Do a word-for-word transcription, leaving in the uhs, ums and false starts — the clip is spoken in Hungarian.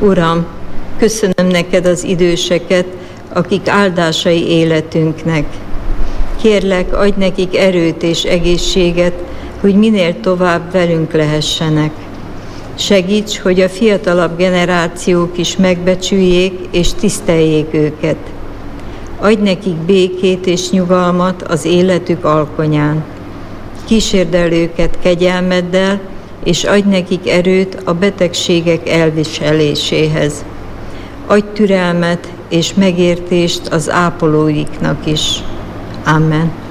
Uram, köszönöm neked az időseket, akik áldásai életünknek. Kérlek, adj nekik erőt és egészséget, hogy minél tovább velünk lehessenek. Segíts, hogy a fiatalabb generációk is megbecsüljék és tiszteljék őket. Adj nekik békét és nyugalmat az életük alkonyán. Kísérd el őket kegyelmeddel, és adj nekik erőt a betegségek elviseléséhez. Adj türelmet és megértést az ápolóiknak is. Amen.